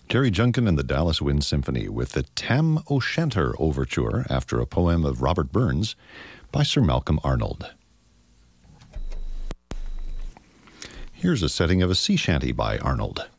Jerry Junkin and the Dallas Wind Symphony with the Tam O'Shanter Overture after a poem of Robert Burns by Sir Malcolm Arnold. Here's a setting of a sea shanty by Arnold.